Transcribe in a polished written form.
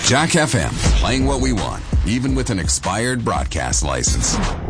Jack FM, playing what we want, even with an expired broadcast license.